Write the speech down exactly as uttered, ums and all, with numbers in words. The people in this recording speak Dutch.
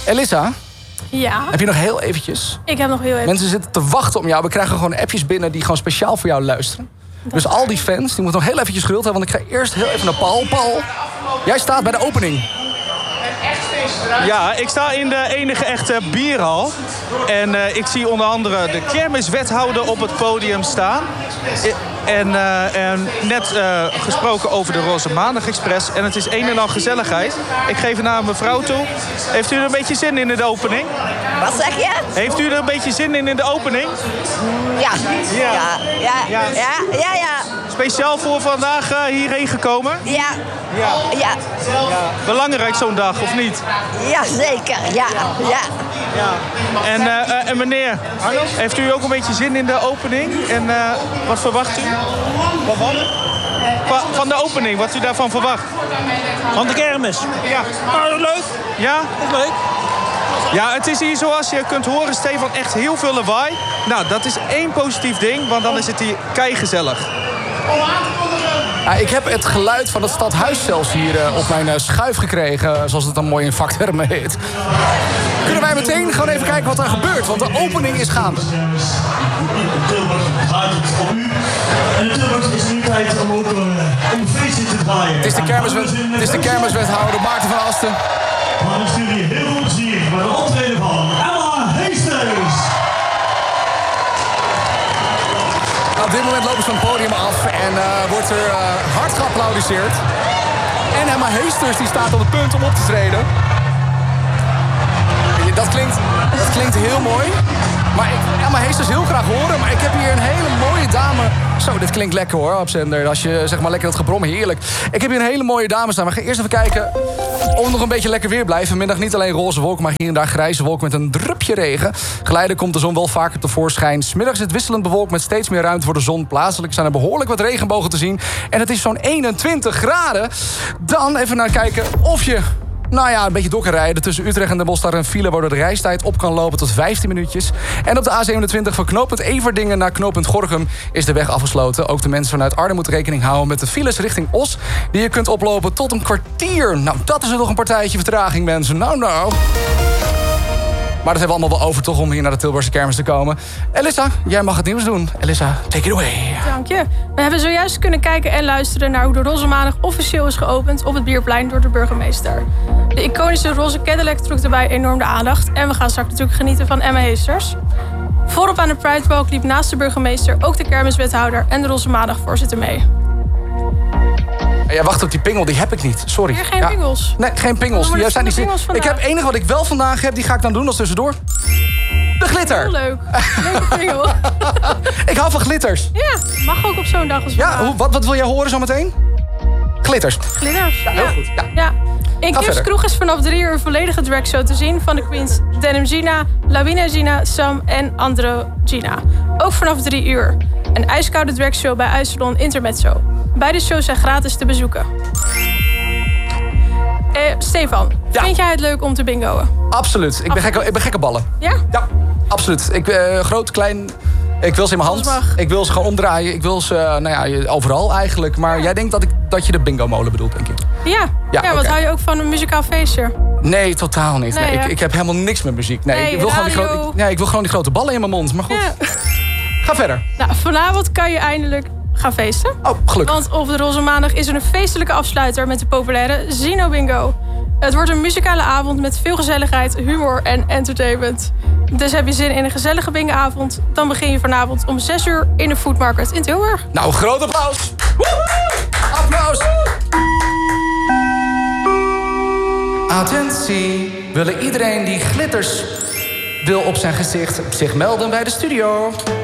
Elissa? Ja? Heb je nog heel eventjes? Ik heb nog heel even. Mensen zitten te wachten om jou. We krijgen gewoon appjes binnen die gewoon speciaal voor jou luisteren. Dus al die fans, die moeten nog heel eventjes geduld hebben. Want ik ga eerst heel even naar Paul. Paul, jij staat bij de opening. Ja, ik sta in de enige echte bierhal. En uh, ik zie onder andere de kermiswethouder op het podium staan. En, uh, en net uh, gesproken over de Roze Maandag Express. En het is een en al gezelligheid. Ik geef het naar mevrouw toe. Heeft u er een beetje zin in in de opening? Wat zeg je? Heeft u er een beetje zin in in de opening? Ja. Ja. Ja, ja, ja, ja, ja. ja. Speciaal voor vandaag uh, hierheen gekomen? Ja. Ja. Ja. Ja. Belangrijk zo'n dag, of niet? Ja, zeker. Ja, ja. Ja. En, uh, uh, en meneer, heeft u ook een beetje zin in de opening? En uh, wat verwacht u? Wat van? Van de opening, wat u daarvan verwacht? Van de kermis. Ja. Nou, leuk. Ja? Dat is leuk. Ja, het is hier zoals je kunt horen, Stefan, echt heel veel lawaai. Nou, dat is één positief ding, want dan is het hier keigezellig. Ja, ik heb het geluid van het stadhuis zelfs hier uh, op mijn uh, schuif gekregen. Zoals het dan mooi in vaktermen heet. Kunnen wij meteen gewoon even kijken wat er gebeurt? Want de opening is gaande. En natuurlijk is het nu tijd om ook om een feestje te draaien. Het is de, kermiswet, het is de kermiswethouder Maarten van Asten. Maar dan stuur je heel veel plezier bij de optreden van Emma Heesters. Nou, op dit moment lopen ze van het podium af en uh, wordt er uh, hard geapplaudiseerd. En Emma Heesters die staat op het punt om op te treden. Dat klinkt, dat klinkt heel mooi. Maar ik, Emma Heesters heel graag horen. Maar ik heb hier een hele mooie dame. Zo, dit klinkt lekker hoor, op zender. Als je zeg maar lekker dat gebrom, heerlijk. Ik heb hier een hele mooie dame staan. We gaan eerst even kijken of nog een beetje lekker weer blijft. Vanmiddag niet alleen roze wolken, maar hier en daar grijze wolken met een drupje regen. Geleidelijk komt de zon wel vaker tevoorschijn. 'S Middags is het wisselend bewolkt met steeds meer ruimte voor de zon. Plaatselijk zijn er behoorlijk wat regenbogen te zien. En het is zo'n eenentwintig graden. Dan even naar kijken of je... Nou ja, een beetje door kan rijden. Tussen Utrecht en Den Bosch daar een file waardoor de reistijd op kan lopen tot vijftien minuutjes. En op de A zevenentwintig van knooppunt Everdingen naar knooppunt Gorinchem is de weg afgesloten. Ook de mensen vanuit Arnhem moeten rekening houden met de files richting Os, die je kunt oplopen tot een kwartier. Nou, dat is er nog een partijtje vertraging, mensen. Nou, nou. Maar dat hebben we allemaal wel over toch om hier naar de Tilburgse kermis te komen. Elissa, jij mag het nieuws doen. Elissa, take it away. Dank je. We hebben zojuist kunnen kijken en luisteren naar hoe de Roze Maandag officieel is geopend op het Bierplein door de burgemeester. De iconische roze Cadillac trok erbij enorm de aandacht. En we gaan straks natuurlijk genieten van Emma Heesters. Voorop aan de Pride Walk liep naast de burgemeester ook de kermiswethouder en de Roze Maandagvoorzitter mee. Ja, wacht op die pingel, die heb ik niet. Sorry. Hier geen ja. pingels. Nee, geen pingels. Die zijn die pingels ik heb enige wat ik wel vandaag heb, die ga ik dan doen als tussendoor. De glitter. Heel leuk. Leuke pingel. Ik hou van glitters. Ja, mag ook op zo'n dag als vandaag. Ja, hoe, wat, wat wil jij horen zometeen? Glitters. Glitters. Ja, heel ja. goed. Ja. Ja. In Ga Kips verder. Kroeg is vanaf drie uur een volledige dragshow te zien van de queens Denim Gina, Lawina Gina, Sam en Andro Gina. Ook vanaf drie uur. Een ijskoude dragshow bij IJssalon Intermezzo. Beide shows zijn gratis te bezoeken. Eh, Stefan, Ja. vind jij het leuk om te bingoen? Absoluut. Ik ben, gekke, ik ben gekke ballen. Ja? Ja, absoluut. Ik ben uh, groot, klein. Ik wil ze in mijn hand. Alles mag. Ik wil ze gewoon omdraaien. Ik wil ze, uh, nou ja, overal eigenlijk. Maar jij denkt dat, ik, dat je de bingo molen bedoelt, denk ik. Ja. Ja, Ja, wat oké. hou je ook van een muzikaal feestje? Nee, totaal niet. Nee, Nee, ik, hè? ik heb helemaal niks met muziek. Nee, Nee, ik, wil gewoon die radio. grote, ik, nee, ik wil gewoon die grote ballen in mijn mond. Maar goed, Ja. ga verder. Nou, vanavond kan je eindelijk gaan feesten. Oh, gelukkig. Want op de Roze Maandag is er een feestelijke afsluiter met de populaire Zino Bingo. Het wordt een muzikale avond met veel gezelligheid, humor en entertainment. Dus heb je zin in een gezellige bingoavond? Dan begin je vanavond om zes uur in de Food Market in Tilburg. Nou, groot applaus. Applaus. Attentie. Willen iedereen die glitters wil op zijn gezicht zich melden bij de studio?